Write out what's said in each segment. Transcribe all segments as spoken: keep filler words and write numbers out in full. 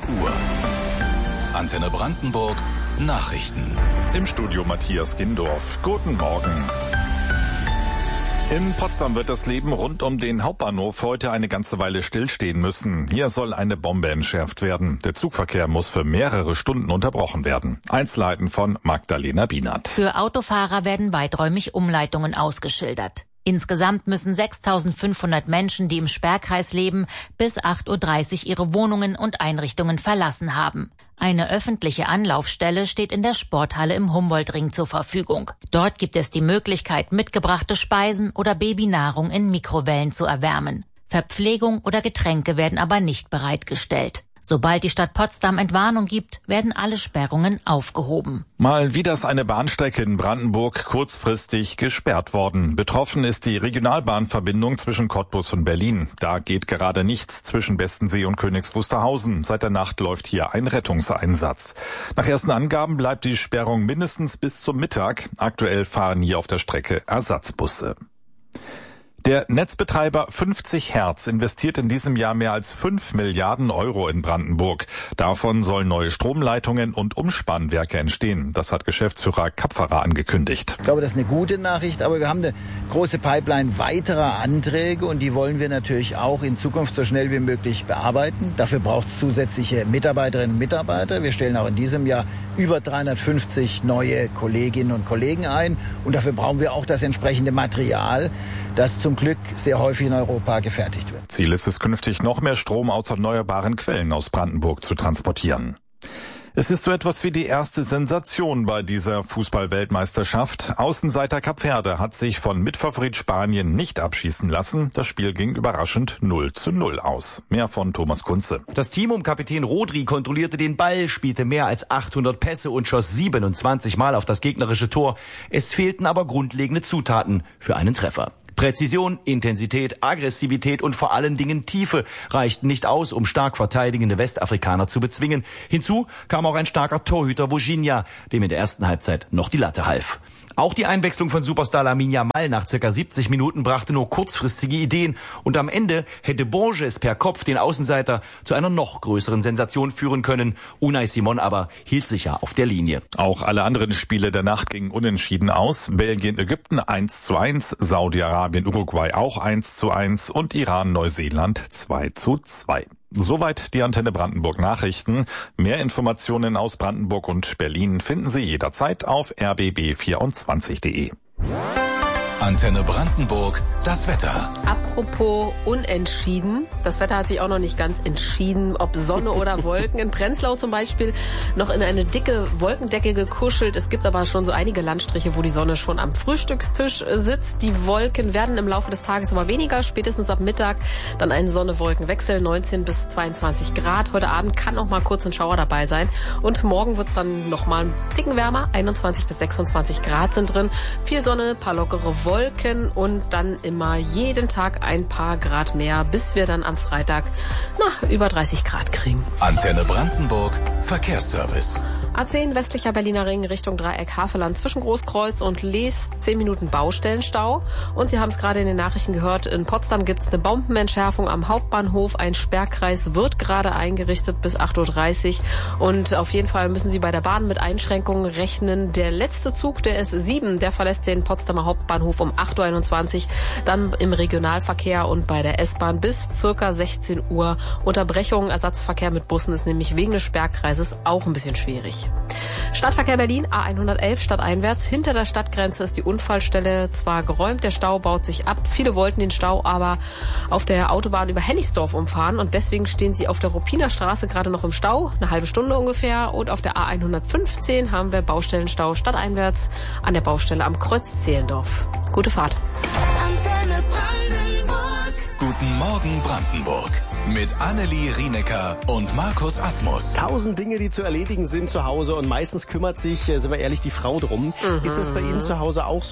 Uhr. Antenne Brandenburg Nachrichten. Im Studio Matthias Gindorf. Guten Morgen. In Potsdam wird das Leben rund um den Hauptbahnhof heute eine ganze Weile stillstehen müssen. Hier soll eine Bombe entschärft werden. Der Zugverkehr muss für mehrere Stunden unterbrochen werden. Einzelheiten von Magdalena Bienert. Für Autofahrer werden weiträumig Umleitungen ausgeschildert. Insgesamt müssen sechstausendfünfhundert Menschen, die im Sperrkreis leben, bis acht Uhr dreißig ihre Wohnungen und Einrichtungen verlassen haben. Eine öffentliche Anlaufstelle steht in der Sporthalle im Humboldtring zur Verfügung. Dort gibt es die Möglichkeit, mitgebrachte Speisen oder Babynahrung in Mikrowellen zu erwärmen. Verpflegung oder Getränke werden aber nicht bereitgestellt. Sobald die Stadt Potsdam Entwarnung gibt, werden alle Sperrungen aufgehoben. Mal wieder ist eine Bahnstrecke in Brandenburg kurzfristig gesperrt worden. Betroffen ist die Regionalbahnverbindung zwischen Cottbus und Berlin. Da geht gerade nichts zwischen Bestensee und Königs Wusterhausen. Seit der Nacht läuft hier ein Rettungseinsatz. Nach ersten Angaben bleibt die Sperrung mindestens bis zum Mittag. Aktuell fahren hier auf der Strecke Ersatzbusse. Der Netzbetreiber fünfzig Hertz investiert in diesem Jahr mehr als fünf Milliarden Euro in Brandenburg. Davon sollen neue Stromleitungen und Umspannwerke entstehen. Das hat Geschäftsführer Kapferer angekündigt. Ich glaube, das ist eine gute Nachricht, aber wir haben eine große Pipeline weiterer Anträge und die wollen wir natürlich auch in Zukunft so schnell wie möglich bearbeiten. Dafür braucht es zusätzliche Mitarbeiterinnen und Mitarbeiter. Wir stellen auch in diesem Jahr über dreihundertfünfzig neue Kolleginnen und Kollegen ein und dafür brauchen wir auch das entsprechende Material, das zum Glück sehr häufig in Europa gefertigt wird. Ziel ist es künftig, noch mehr Strom aus erneuerbaren Quellen aus Brandenburg zu transportieren. Es ist so etwas wie die erste Sensation bei dieser Fußball-Weltmeisterschaft. Außenseiter Kapverde hat sich von Mitfavorit Spanien nicht abschießen lassen. Das Spiel ging überraschend null zu null aus. Mehr von Thomas Kunze. Das Team um Kapitän Rodri kontrollierte den Ball, spielte mehr als achthundert Pässe und schoss siebenundzwanzig Mal auf das gegnerische Tor. Es fehlten aber grundlegende Zutaten für einen Treffer. Präzision, Intensität, Aggressivität und vor allen Dingen Tiefe reichten nicht aus, um stark verteidigende Westafrikaner zu bezwingen. Hinzu kam auch ein starker Torhüter Vojinha, dem in der ersten Halbzeit noch die Latte half. Auch die Einwechslung von Superstar Lamine Yamal nach circa siebzig Minuten brachte nur kurzfristige Ideen und am Ende hätte Borges per Kopf den Außenseiter zu einer noch größeren Sensation führen können. Unai Simon aber hielt sich ja auf der Linie. Auch alle anderen Spiele der Nacht gingen unentschieden aus. Belgien, Ägypten eins zu eins, Saudi-Arabien, Uruguay auch eins zu eins und Iran, Neuseeland zwei zu zwei. Soweit die Antenne Brandenburg Nachrichten. Mehr Informationen aus Brandenburg und Berlin finden Sie jederzeit auf r b b vierundzwanzig punkt de. Antenne Brandenburg, das Wetter. Apropos unentschieden. Das Wetter hat sich auch noch nicht ganz entschieden, ob Sonne oder Wolken. In Prenzlau zum Beispiel noch in eine dicke Wolkendecke gekuschelt. Es gibt aber schon so einige Landstriche, wo die Sonne schon am Frühstückstisch sitzt. Die Wolken werden im Laufe des Tages immer weniger. Spätestens ab Mittag dann ein Sonne-Wolken-Wechsel, neunzehn bis zweiundzwanzig Grad. Heute Abend kann noch mal kurz ein Schauer dabei sein. Und morgen wird es dann noch mal einen Ticken wärmer. einundzwanzig bis sechsundzwanzig Grad sind drin. Viel Sonne, paar lockere Wolken und dann immer jeden Tag ein paar Grad mehr, bis wir dann am Freitag na, über dreißig Grad kriegen. Antenne Brandenburg, Verkehrsservice. A zehn westlicher Berliner Ring Richtung Dreieck Havelland zwischen Großkreuz und Lees, zehn Minuten Baustellenstau. Und Sie haben es gerade in den Nachrichten gehört, in Potsdam gibt es eine Bombenentschärfung am Hauptbahnhof. Ein Sperrkreis wird gerade eingerichtet bis acht Uhr dreißig. Und auf jeden Fall müssen Sie bei der Bahn mit Einschränkungen rechnen. Der letzte Zug, der S sieben, der verlässt den Potsdamer Hauptbahnhof um acht Uhr einundzwanzig. Dann im Regionalverkehr und bei der S-Bahn bis circa sechzehn Uhr. Unterbrechung, Ersatzverkehr mit Bussen ist nämlich wegen des Sperrkreises auch ein bisschen schwierig. Stadtverkehr Berlin, A hundertelf stadteinwärts. Hinter der Stadtgrenze ist die Unfallstelle zwar geräumt, der Stau baut sich ab. Viele wollten den Stau aber auf der Autobahn über Hennigsdorf umfahren und deswegen stehen sie auf der Ruppiner Straße gerade noch im Stau, eine halbe Stunde ungefähr. Und auf der A hundertfünfzehn haben wir Baustellenstau stadteinwärts an der Baustelle am Kreuz Zehlendorf. Gute Fahrt. Antenne Brandenburg. Guten Morgen Brandenburg. Mit Annelie Rienecker und Markus Asmus. Tausend Dinge, die zu erledigen sind zu Hause und meistens kümmert sich, sind wir ehrlich, die Frau drum. Mhm. Ist das bei Ihnen zu Hause auch so?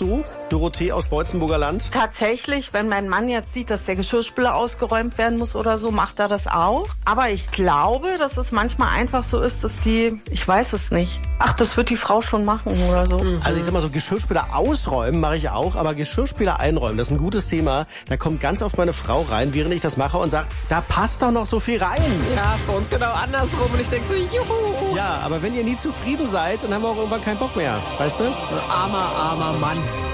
Dorothee aus Beutzenburger Land. Tatsächlich, wenn mein Mann jetzt sieht, dass der Geschirrspüler ausgeräumt werden muss oder so, macht er das auch. Aber ich glaube, dass es manchmal einfach so ist, dass die, ich weiß es nicht, ach, das wird die Frau schon machen oder so. Also ich sag mal so, Geschirrspüler ausräumen mache ich auch, aber Geschirrspüler einräumen, das ist ein gutes Thema. Da kommt ganz oft meine Frau rein, während ich das mache und sagt, da passt doch noch so viel rein. Ja, ist bei uns genau andersrum und ich denke so, juhu. Ja, aber wenn ihr nie zufrieden seid, dann haben wir auch irgendwann keinen Bock mehr, weißt du? Armer, armer Mann.